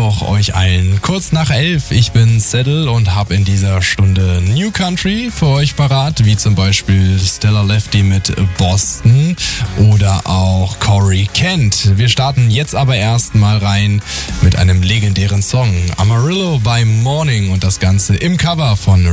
Mittwoch euch allen. Kurz nach 11, ich bin Saddle und habe in dieser Stunde New Country für euch parat, wie zum Beispiel Stella Lefty mit Boston oder auch Corey Kent. Wir starten jetzt aber erstmal rein mit einem legendären Song, Amarillo by Morning, und das Ganze im Cover von